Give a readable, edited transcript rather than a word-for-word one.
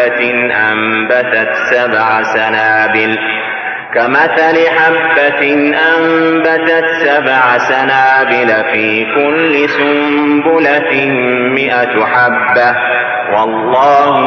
حبة أنبتت 7 سنابل كمثل حبة أنبتت 7 سنابل في كل سنبلة 100 حبة والله